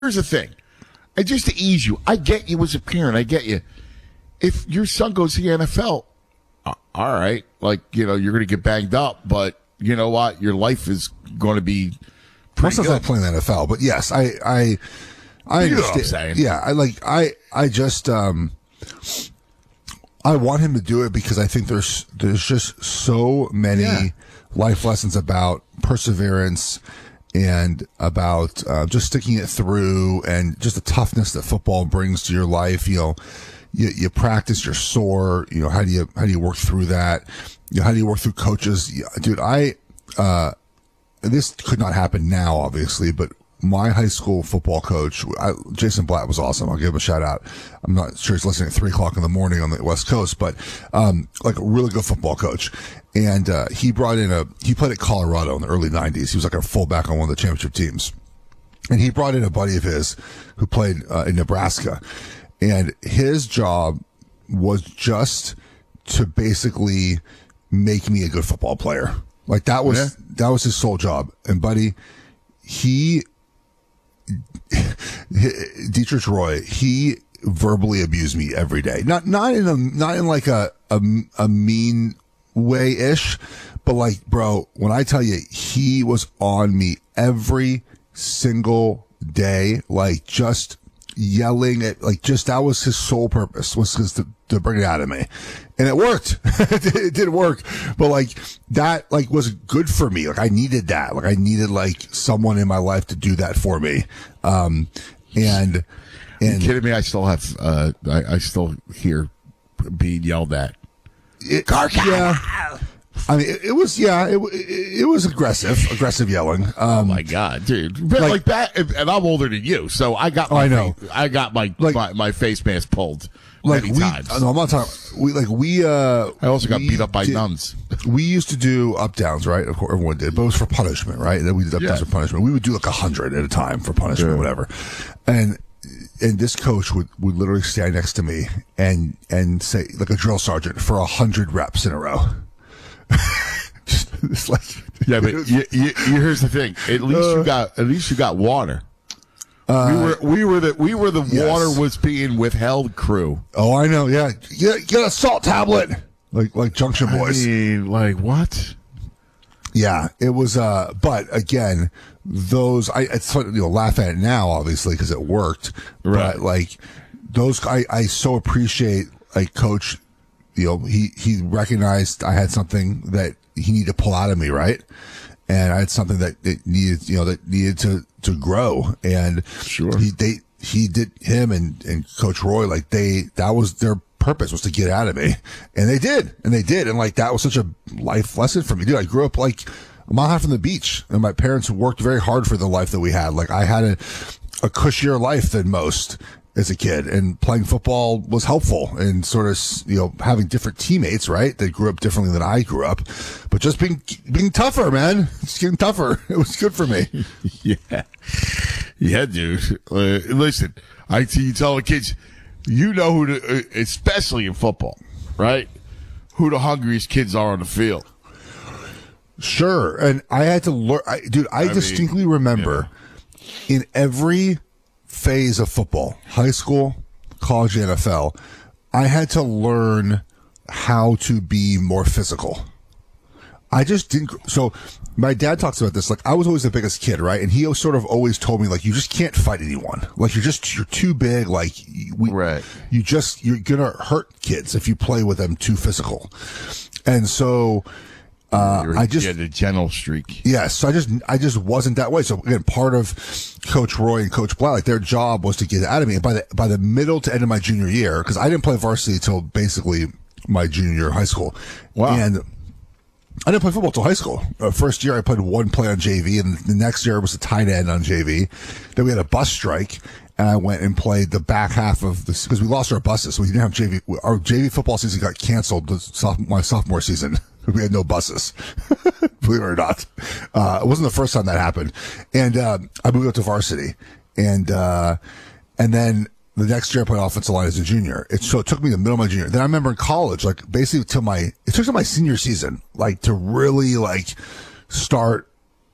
here's the thing. And just to ease you, I get you as a parent. I get you. If your son goes to the NFL, all right, like, you're going to get banged up, but you know what? Your life is going to be pretty good. Not playing the NFL, but yes, I you understand. Know what I'm saying. Yeah, I just I want him to do it because I think there's just so many life lessons about perseverance and about just sticking it through, and just the toughness that football brings to your life. You practice, you're sore. How do you work through that? How do you work through coaches? Dude, this could not happen now, obviously, but my high school football coach, Jason Blatt, was awesome. I'll give him a shout out. I'm not sure he's listening at 3:00 in the morning on the West Coast, but like a really good football coach. And he played at Colorado in the early 90s. He was like a fullback on one of the championship teams. And he brought in a buddy of his who played in Nebraska. And his job was just to basically make me a good football player. Like that was his sole job. And buddy, Dietrich Roy, he verbally abused me every day. Not in like a mean way-ish, but like, bro, when I tell you he was on me every single day, like just yelling at, like, just that was his sole purpose, was just to bring it out of me. And it worked. It did work. But like that, like, was good for me. Like I needed that. Like I needed like someone in my life to do that for me. And Are you kidding me? I still have, I still hear being yelled at. Yeah. I mean, it was aggressive yelling. Oh my God, dude! But like that, and I'm older than you, so I got. I got my face mask pulled many times. No, I'm not talking. I also got beat up by nuns. We used to do up downs, right? Of course, everyone did, but it was for punishment, right? Then we did up downs for punishment. We would do like 100 at a time for punishment, whatever. And this coach would literally stand next to me and say, like a drill sergeant, for 100 reps in a row. It's like, yeah, but here's the thing. At least you got water. We were the water was being withheld crew. Oh, I know. Yeah, get a salt tablet, like Junction Boys. I mean, like what? Yeah, it was. But again, those it's funny, laugh at it now, obviously, because it worked. Right. But like those, I so appreciate like Coach. He recognized I had something that he needed to pull out of me, right? And I had something that it needed, that needed to grow. And sure, him and Coach Roy, like that was their purpose, was to get out of me. And they did. And like, that was such a life lesson for me, dude. I grew up like a mile and a half from the beach, and my parents worked very hard for the life that we had. Like I had a cushier life than most as a kid, and playing football was helpful, and sort of, having different teammates, right? That grew up differently than I grew up, but just being tougher, man. Just getting tougher. It was good for me. Yeah, dude. Listen, I tell the kids, who especially in football, right? Who the hungriest kids are on the field. Sure. And I had to learn, I distinctly remember in every phase of football, high school, college, NFL, I had to learn how to be more physical. I just didn't. So my dad talks about this. Like, I was always the biggest kid, right? And he sort of always told me, like, you just can't fight anyone. Like, you're too big. Like, right. You're gonna hurt kids if you play with them too physical. And so, the gentle streak. Yes. So I just wasn't that way. So again, part of Coach Roy and Coach Blatt, like, their job was to get it out of me. And by the middle to end of my junior year, because I didn't play varsity until basically my junior year of high school. Wow. And I didn't play football till high school. First year I played one play on JV, and the next year was a tight end on JV. Then we had a bus strike, and I went and played the back half of this, because we lost our buses, so we didn't have JV. Our JV football season got canceled my sophomore season. We had no buses, believe it or not. It wasn't the first time that happened. And I moved up to varsity, and then the next year I played offensive line as a junior. So it took me the middle of my junior. Then I remember in college, like, basically it took till my senior season, like, to really, like, start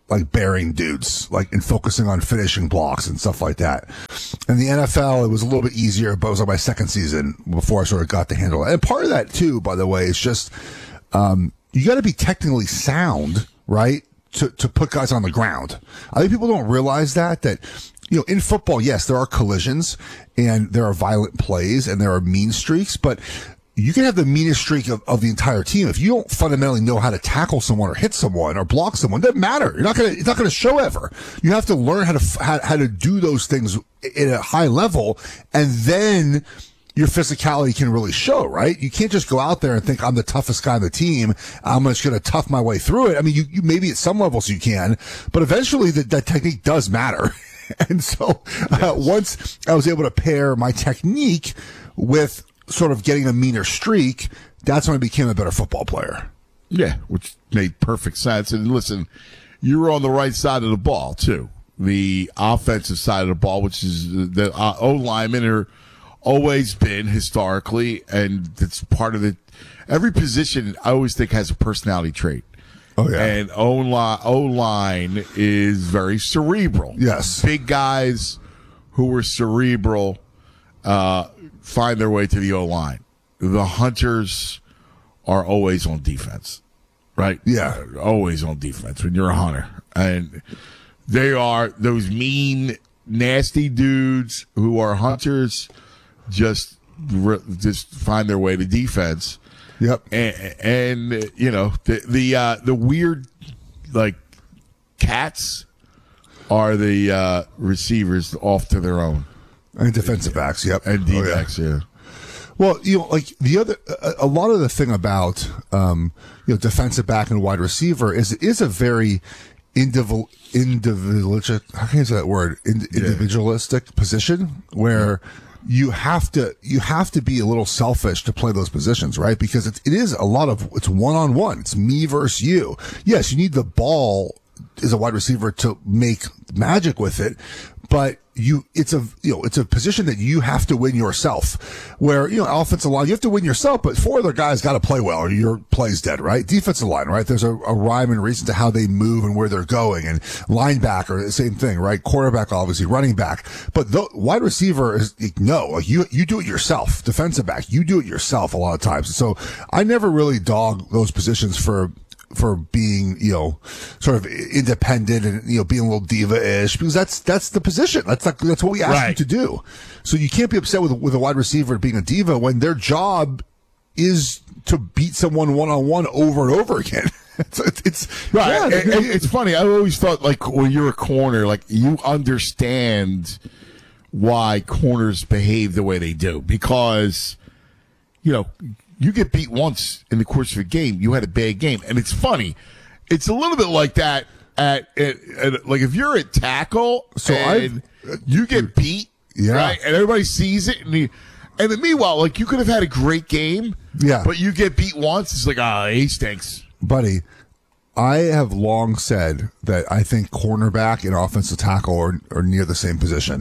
like bearing dudes, like and focusing on finishing blocks and stuff like that. In the NFL, it was a little bit easier, but it was like my second season before I sort of got to handle it. And part of that too, by the way, is just you got to be technically sound, right, to put guys on the ground. I think people don't realize that in football, yes, there are collisions and there are violent plays and there are mean streaks, but you can have the meanest streak of the entire team. If you don't fundamentally know how to tackle someone or hit someone or block someone, it doesn't matter. It's not going to show ever. You have to learn how to do those things at a high level, and then your physicality can really show, right? You can't just go out there and think I'm the toughest guy on the team. I'm just going to tough my way through it. I mean, you maybe at some levels you can, but eventually that technique does matter. And so once I was able to pair my technique with sort of getting a meaner streak, that's when I became a better football player. Yeah, which made perfect sense. And listen, you were on the right side of the ball, too. The offensive side of the ball, which is the O-linemen are always been historically, and it's part of it. Every position, I always think, has a personality trait. Oh, yeah. And O-line is very cerebral. Yes. Big guys who are cerebral find their way to the O-line. The hunters are always on defense, right? Yeah. Always on defense when you're a hunter. And they are those mean, nasty dudes who are hunters just find their way to defense. Yep. And the weird, like, cats are the receivers off to their own. And defensive backs, yep. And D-backs, yeah. Well, like the other, a lot of the thing about, defensive back and wide receiver is a very individualistic, how can you say that word? Individualistic position where you have to be a little selfish to play those positions, right? Because it is a lot of, it's one-on-one. It's me versus you. Yes, you need the ball as a wide receiver to make magic with it, but it's a position that you have to win yourself. Where, offensive line, you have to win yourself, but four other guys got to play well or your play's dead, right? Defensive line, right? There's a rhyme and reason to how they move and where they're going. And linebacker, the same thing, right? Quarterback, obviously, running back. But the wide receiver is, you do it yourself. Defensive back, you do it yourself a lot of times. So I never really dog those positions for being, sort of independent and, being a little diva-ish, because that's the position. That's what we ask you to do. So you can't be upset with a wide receiver being a diva when their job is to beat someone one-on-one over and over again. It's right. Yeah, it's funny. I always thought, like, when you're a corner, like, you understand why corners behave the way they do, because, you get beat once in the course of a game, you had a bad game. And it's funny. It's a little bit like that at like if you're at tackle and you get beat, right? And everybody sees it. And then meanwhile, like, you could have had a great game, but you get beat once. It's like, he stinks. Buddy, I have long said that I think cornerback and offensive tackle are near the same position.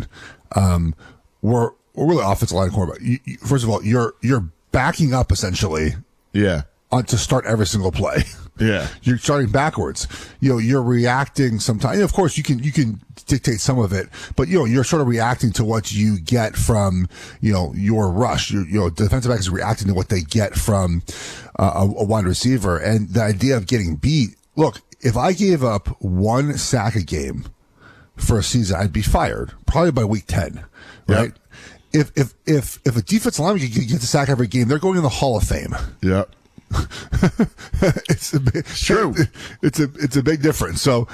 We're really offensive line and cornerback. First of all, you're backing up essentially, to start every single play. Yeah, you're starting backwards. You're reacting sometimes. Of course, you can dictate some of it, but you're sort of reacting to what you get from your rush. Defensive back is reacting to what they get from a wide receiver, and the idea of getting beat. Look, if I gave up one sack a game for a season, I'd be fired probably by week 10, right? Yep. If a defensive lineman can get the sack every game, they're going in the Hall of Fame. Yeah. It's true. It's a big difference. So,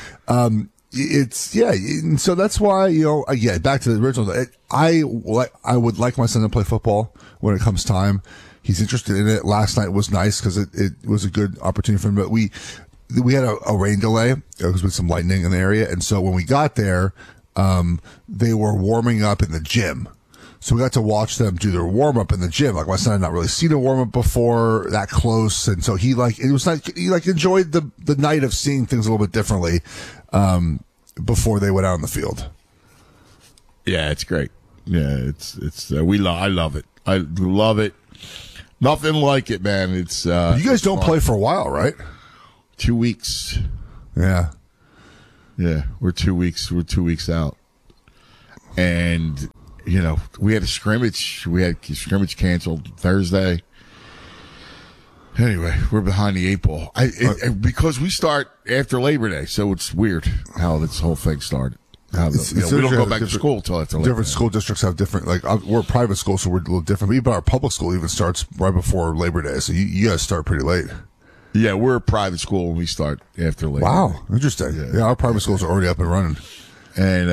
and so that's why, back to the original, I would like my son to play football when it comes time. He's interested in it. Last night was nice because it was a good opportunity for him, but we had a rain delay. There was some lightning in the area. And so when we got there, they were warming up in the gym. So we got to watch them do their warm up in the gym. Like, my son had not really seen a warm up before that close, and so he enjoyed the night of seeing things a little bit differently before they went out on the field. Yeah, it's great. Yeah, I love it. I love it. Nothing like it, man. It's you guys don't play for a while, right? 2 weeks. Yeah. Yeah, we're 2 weeks. We're 2 weeks out, and we had a scrimmage. We had scrimmage canceled Thursday. Anyway, we're behind the 8 ball. Because we start after Labor Day, so it's weird how this whole thing started. We don't go back to school until after Labor Day. Different school districts have different, we're a private school, so we're a little different. Even our public school even starts right before Labor Day, so you guys start pretty late. Yeah, we're a private school when we start after Labor Day. Wow, interesting. Yeah, our private schools are already up and running. And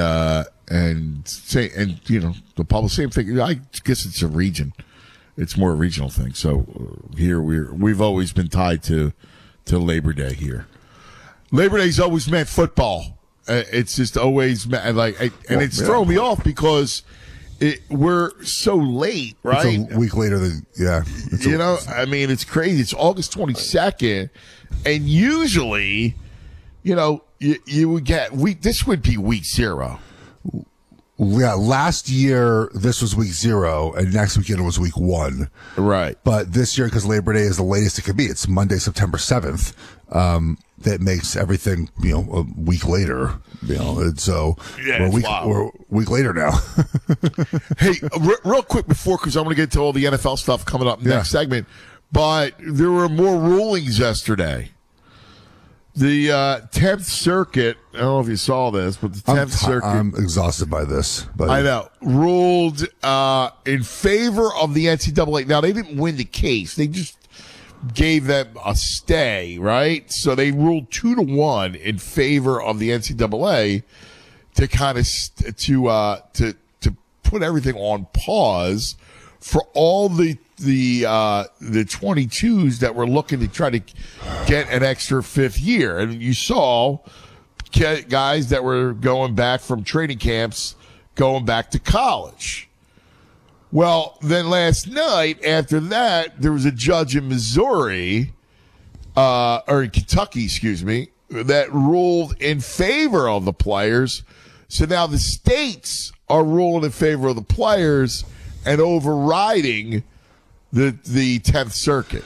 the public, same thing. I guess it's a region. It's more a regional thing. So here we've always been tied to Labor Day here. Labor Day's always meant football. It's just always it's throwing me off because we're so late, right? It's a week later than it's crazy. It's August 22nd, and usually, you would get this would be week 0. Yeah, last year this was week 0, and next weekend it was week 1. Right. But this year, because Labor Day is the latest it could be, it's Monday, September 7th. That makes everything, a week later. And so we're a week later now. Hey, real quick because I'm going to get to all the NFL stuff coming up next segment. But there were more rulings yesterday. The 10th Circuit, I don't know if you saw this, but the 10th Circuit. I'm exhausted by this. But I know. Ruled in favor of the NCAA. Now, they didn't win the case. They just gave them a stay, right? So they ruled 2-1 in favor of the NCAA to kind of to put everything on pause for all the 22s that were looking to try to get an extra 5th year. And you saw guys that were going back from training camps going back to college. Well, then last night, after that, there was a judge in Missouri, or in Kentucky, excuse me, that ruled in favor of the players. So now the states are ruling in favor of the players and overriding the 10th Circuit.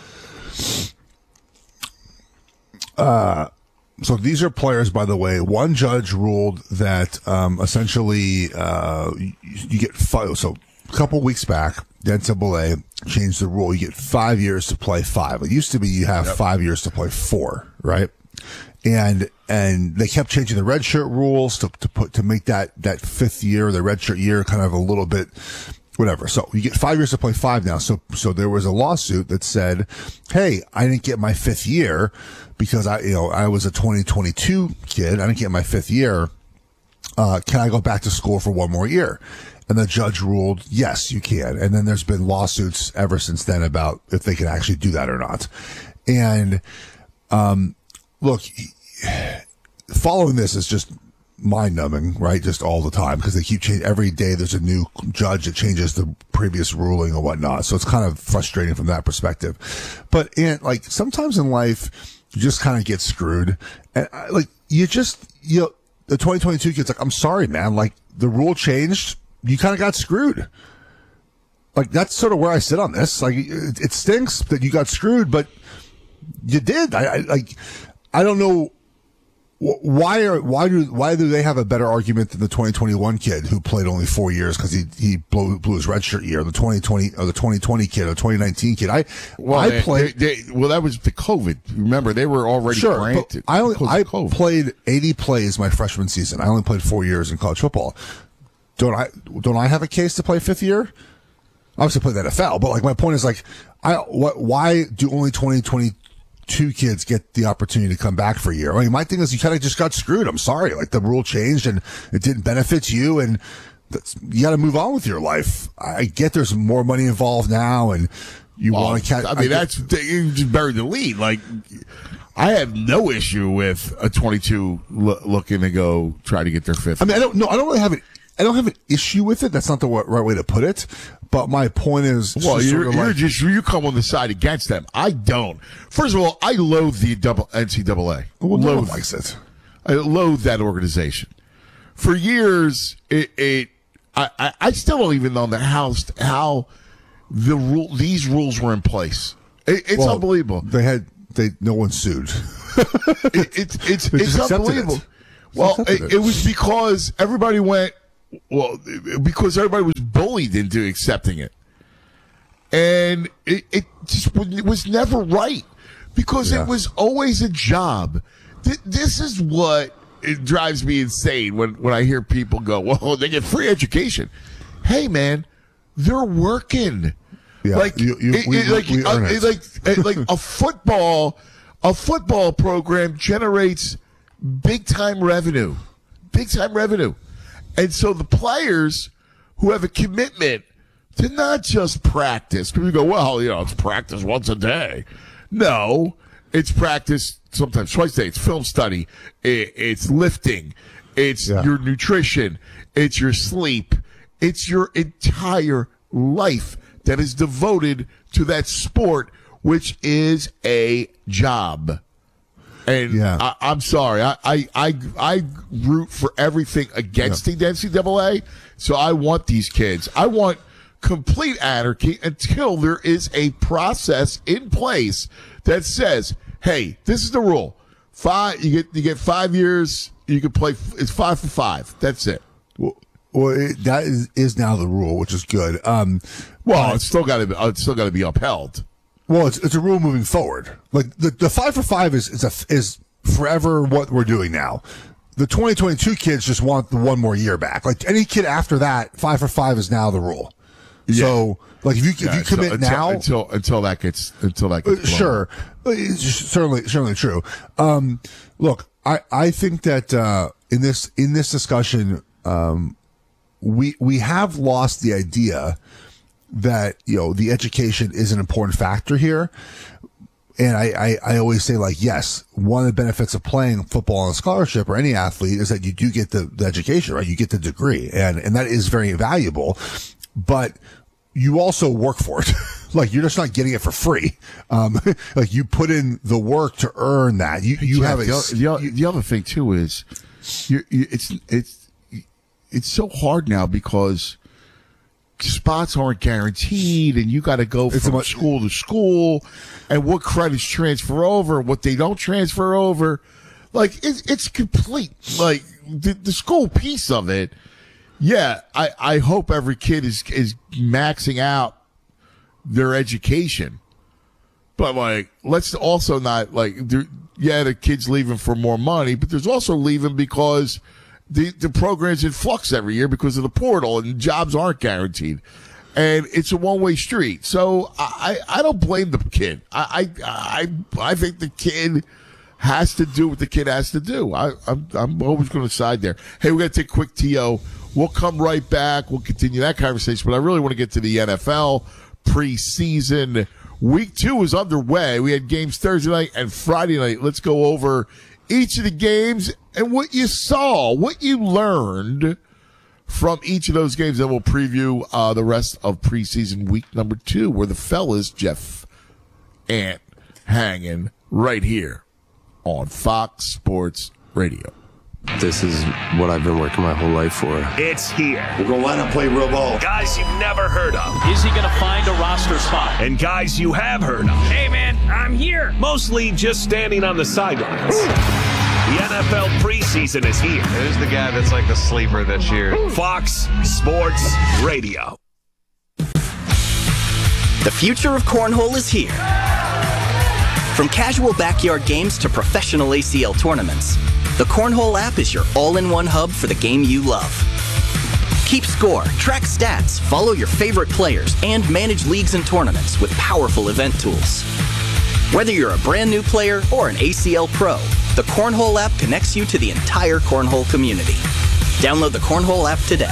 So these are players, by the way. One judge ruled that essentially you get so a couple weeks back, the NCAA changed the rule. You get 5 years to play 5. It used to be you have 5 years to play 4, right? And they kept changing the redshirt rules to make that 5th year, the redshirt year, kind of a little bit whatever. So you get 5 years to play 5 now. So there was a lawsuit that said, hey, I didn't get my 5th year because I was a 2022 kid. I didn't get my 5th year. Can I go back to school for 1 more year? And the judge ruled, yes, you can. And then there's been lawsuits ever since then about if they can actually do that or not. And, look, following this is just mind numbing, right? Just all the time because they keep changing. Every day there's a new judge that changes the previous ruling or whatnot. So it's kind of frustrating from that perspective. But sometimes in life, you just kind of get screwed. And the 2022 kid's like, I'm sorry, man. The rule changed. You kind of got screwed. That's sort of where I sit on this. It stinks that you got screwed, but you did. I don't know why do they have a better argument than the 2021 kid who played only 4 years because he blew his redshirt year, the 2020 or the 2020 kid, or the 2019 kid. I played. That was the COVID. Remember, they were already granted. I played 80 plays my freshman season. I only played 4 years in college football. Don't I have a case to play 5th year? Obviously, I played the NFL, but my point is why do only 2022 kids get the opportunity to come back for a year? I mean, my thing is you kind of just got screwed. I'm sorry, the rule changed and it didn't benefit you, and you got to move on with your life. I get there's more money involved now, and you want to catch. I mean, you just buried the lead. I have no issue with a 22 looking to go try to get their 5th. I mean, I don't really have I don't have an issue with it. That's not the right way to put it. But my point is, you come on the side against them. I don't. First of all, I loathe the NCAA. Well, no one likes it. I loathe that organization. For years, I still don't even know how these rules were in place. It's unbelievable. No one sued. It's unbelievable. Well, it was because everybody went. Well, because everybody was bullied into accepting it, and it just was never right because it was always a job. This is what it drives me insane when I hear people go, "Well, they get free education." Hey, man, they're working. Yeah, like we earn it. like a football program generates big time revenue, and so the players who have a commitment to not just practice. People go, well, it's practice once a day. No, it's practice sometimes twice a day. It's film study. It's lifting. It's your nutrition. It's your sleep. It's your entire life that is devoted to that sport, which is a job. And I'm sorry, I root for everything against the NCAA. So I want these kids. I want complete anarchy until there is a process in place that says, hey, this is the rule. You get 5 years. You can play. It's 5 for 5. That's it. Well, that is now the rule, which is good. It's still got to be upheld. Well, it's a rule moving forward. Like the 5 for 5 is forever what we're doing now. The 2022 kids just want the one more year back. Like any kid after that, 5 for 5 is now the rule. Yeah. So, like if you commit now until that gets sure, it's certainly true. Look, I think that in this discussion, we have lost the idea that the education is an important factor here. And I always say, like, yes, one of the benefits of playing football on a scholarship or any athlete is that you do get the education, right? You get the degree, and that is very valuable. But you also work for it. Like, you're just not getting it for free. Like, you put in the work to earn that. You have it. The other thing too is, it's so hard now because spots aren't guaranteed, and you got to go from school to school, and what credits transfer over, what they don't transfer over. Like, it's complete. Like, the school piece of it. Yeah, I hope every kid is maxing out their education, but like, let's also not the kid's leaving for more money, but there's also leaving because the program's in flux every year because of the portal, and jobs aren't guaranteed, and it's a one-way street. So I don't blame the kid. I think the kid has to do what the kid has to do. I'm always going to side there. Hey, we're going to take a quick TO. We'll come right back. We'll continue that conversation, but I really want to get to the NFL preseason. Week 2 is underway. We had games Thursday night and Friday night. Let's go over each of the games and what you saw, what you learned from each of those games. Then we'll preview the rest of preseason week number 2, where the fellas, Jeff Ant, hanging right here on Fox Sports Radio. This is what I've been working my whole life for. It's here. We're going to line up, play real ball. Guys you've never heard of. Is he going to find a roster spot? And guys you have heard of. Hey, man, I'm here. Mostly just standing on the sidelines. The NFL preseason is here. Who's the guy that's like the sleeper this year? Fox Sports Radio. The future of cornhole is here. From casual backyard games to professional ACL tournaments, the Cornhole app is your all-in-one hub for the game you love. Keep score, track stats, follow your favorite players, and manage leagues and tournaments with powerful event tools. Whether you're a brand new player or an ACL pro, the Cornhole app connects you to the entire cornhole community. Download the Cornhole app today.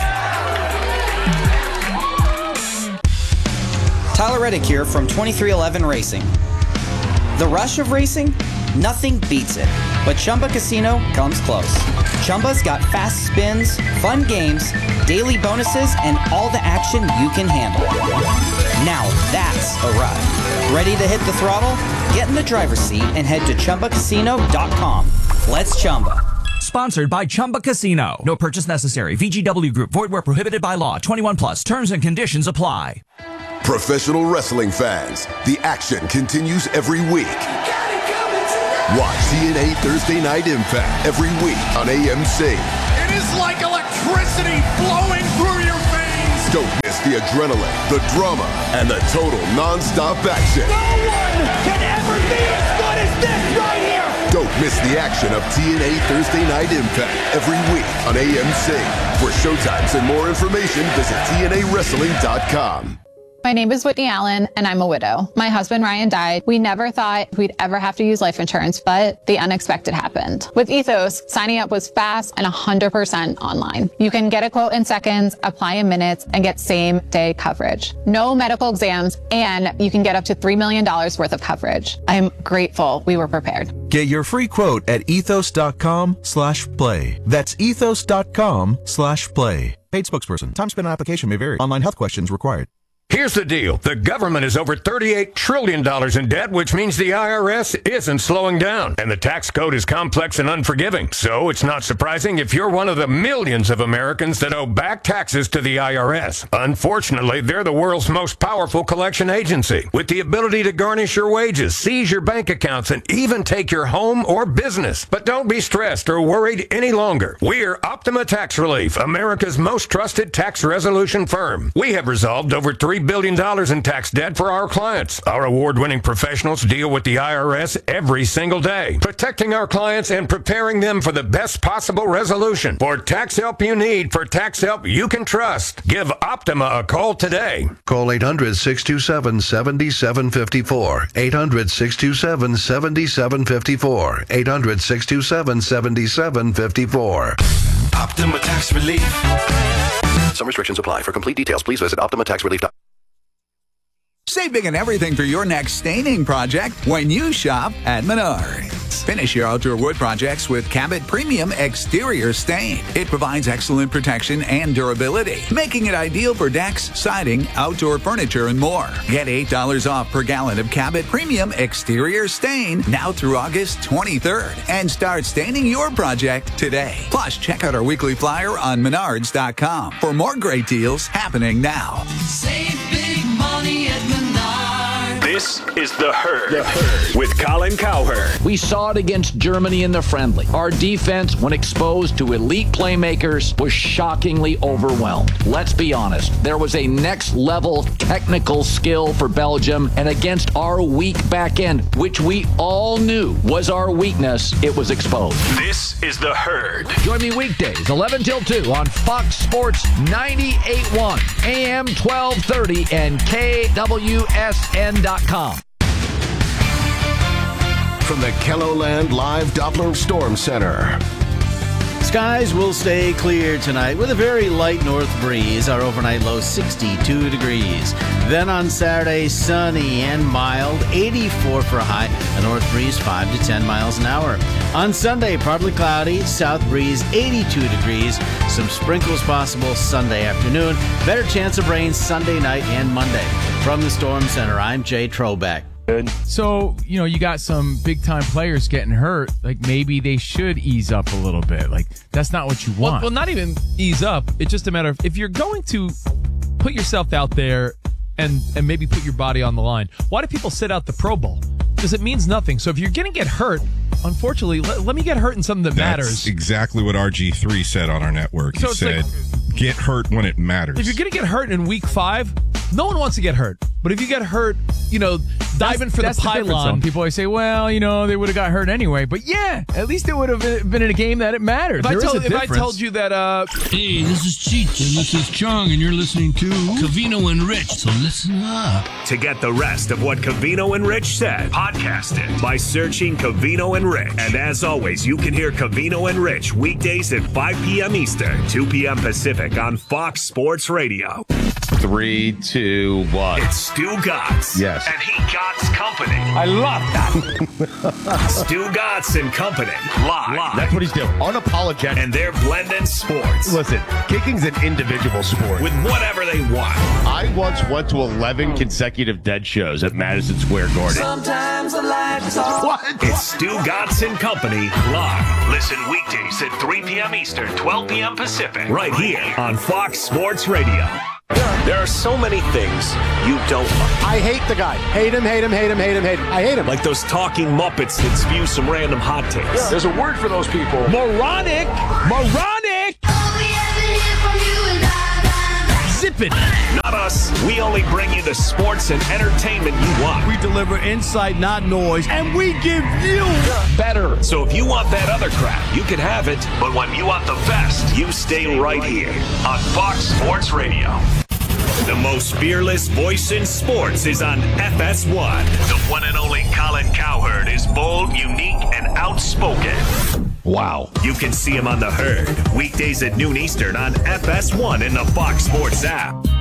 Tyler Reddick here from 2311 Racing. The rush of racing? Nothing beats it, but Chumba Casino comes close. Chumba's got fast spins, fun games, daily bonuses, and all the action you can handle. Now that's a ride. Ready to hit the throttle? Get in the driver's seat and head to ChumbaCasino.com. Let's Chumba. Sponsored by Chumba Casino. No purchase necessary. VGW Group. Void where prohibited by law. 21 plus. Terms and conditions apply. Professional wrestling fans, the action continues every week. Watch TNA Thursday Night Impact every week on AMC. It is like electricity flowing through your veins. Don't miss the adrenaline, the drama, and the total non-stop action. No one can ever be as good as this right here. Don't miss the action of TNA Thursday Night Impact every week on AMC. For showtimes and more information, visit TNAWrestling.com. My name is Whitney Allen, and I'm a widow. My husband, Ryan, died. We never thought we'd ever have to use life insurance, but the unexpected happened. With Ethos, signing up was fast and 100% online. You can get a quote in seconds, apply in minutes, and get same-day coverage. No medical exams, and you can get up to $3 million worth of coverage. I'm grateful we were prepared. Get your free quote at ethos.com/play. That's ethos.com/play. Paid spokesperson. Time spent on application may vary. Online health questions required. Here's the deal. The government is over $38 trillion in debt, which means the IRS isn't slowing down. And the tax code is complex and unforgiving. So it's not surprising if you're one of the millions of Americans that owe back taxes to the IRS. Unfortunately, they're the world's most powerful collection agency, with the ability to garnish your wages, seize your bank accounts, and even take your home or business. But don't be stressed or worried any longer. We're Optima Tax Relief, America's most trusted tax resolution firm. We have resolved over $3 billion in tax debt for our clients. Our award-winning professionals deal with the IRS every single day, protecting our clients and preparing them for the best possible resolution. For tax help you need, for tax help you can trust, give Optima a call today. Call 800-627-7754. 800-627-7754. 800-627-7754. Optima Tax Relief. Some restrictions apply. For complete details, please visit OptimaTaxRelief.com. Save big on everything for your next staining project when you shop at Menards. Finish your outdoor wood projects with Cabot Premium Exterior Stain. It provides excellent protection and durability, making it ideal for decks, siding, outdoor furniture, and more. Get $8 off per gallon of Cabot Premium Exterior Stain now through August 23rd and start staining your project today. Plus, check out our weekly flyer on Menards.com for more great deals happening now. Save big money at Menards. This is The Herd, with Colin Cowherd. We saw it against Germany in the friendly. Our defense, when exposed to elite playmakers, was shockingly overwhelmed. Let's be honest. There was a next-level technical skill for Belgium, and against our weak back end, which we all knew was our weakness, it was exposed. This is The Herd. Join me weekdays, 11 till 2 on Fox Sports 98.1, AM 1230, and KWSN.com. From the KELOLAND Live Doppler Storm Center. Skies will stay clear tonight with a very light north breeze. Our overnight low 62 degrees. Then on Saturday, sunny and mild, 84 for a high, a north breeze 5 to 10 miles an hour. On Sunday, partly cloudy, south breeze 82 degrees. Some sprinkles possible Sunday afternoon. Better chance of rain Sunday night and Monday. From the Storm Center, I'm Jay Trobeck. So, you got some big-time players getting hurt. Like, maybe they should ease up a little bit. Like, that's not what you want. Well, not even ease up. It's just a matter of if you're going to put yourself out there and maybe put your body on the line, why do people sit out the Pro Bowl? Because it means nothing. So if you're going to get hurt, unfortunately, let me get hurt in something that matters. That's exactly what RG3 said on our network. He said, get hurt when it matters. If you're going to get hurt in week 5, no one wants to get hurt. But if you get hurt, diving for the pylon, people always say, well, they would have got hurt anyway. But yeah, at least it would have been in a game that it mattered. If I told you that... Hey, this is Cheech, and this is Chong, and you're listening to Covino and Rich, so listen up. To get the rest of what Covino and Rich said, podcast it by searching Covino and Rich. And as always, you can hear Covino and Rich weekdays at 5 p.m. Eastern, 2 p.m. Pacific on Fox Sports Radio. 3, 2, 1. It's Stu Gotts. Yes. And he Gotts Company. I love that. Stu Gotts and Company. Live. That's what he's doing. Unapologetic. And they're blending sports. Listen, kicking's an individual sport. With whatever they want. I once went to 11 consecutive Dead shows at Madison Square Garden. Sometimes I like to talk. What? It's Stu Gotts and Company live. Listen weekdays at 3 p.m. Eastern, 12 p.m. Pacific. Right here on Fox Sports Radio. There are so many things you don't like. I hate the guy. Hate him, hate him, hate him, hate him, hate him. I hate him. Like those talking Muppets that spew some random hot takes. Yeah. There's a word for those people. Moronic! Moronic! Zippin'. Not us. We only bring you the sports and entertainment you want. We deliver insight, not noise, and we give you better. So if you want that other crap, you can have it. But when you want the best, you stay right here on Fox Sports Radio. The most fearless voice in sports is on FS1. The one and only Colin Cowherd is bold, unique, and outspoken. Wow. You can see him on The Herd, weekdays at noon Eastern on FS1 in the Fox Sports app.